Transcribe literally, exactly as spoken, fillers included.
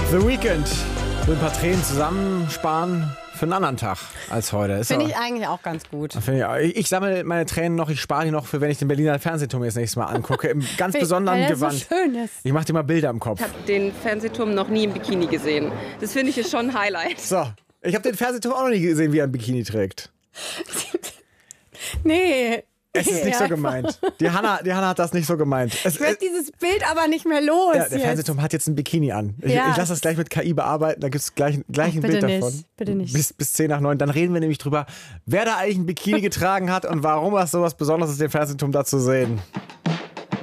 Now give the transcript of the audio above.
The Weeknd. Will ein paar Tränen zusammensparen für einen anderen Tag als heute. Finde ich eigentlich auch ganz gut. Ich, ich, ich sammle meine Tränen noch, ich spare die noch für, wenn ich den Berliner Fernsehturm jetzt nächstes Mal angucke. Im ganz besonderen weil Gewand. So schön ist. Ich mache dir mal Bilder im Kopf. Ich habe den Fernsehturm noch nie im Bikini gesehen. Das finde ich ist schon ein Highlight. So, ich habe den Fernsehturm auch noch nie gesehen, wie er ein Bikini trägt. Nee. Es ist nicht so gemeint. Die Hanna, die Hanna hat das nicht so gemeint. Es, Ich werde dieses Bild aber nicht mehr los. ja, der jetzt. Fernsehturm hat jetzt ein Bikini an. Ich, Ja. ich lasse das gleich mit K I bearbeiten, da gibt es gleich, gleich Ach, ein bitte Bild nicht. davon. Bitte nicht. Bis, bis zehn nach neun. Dann reden wir nämlich drüber, wer da eigentlich ein Bikini getragen hat und warum das so was Besonderes ist, den Fernsehturm da zu sehen.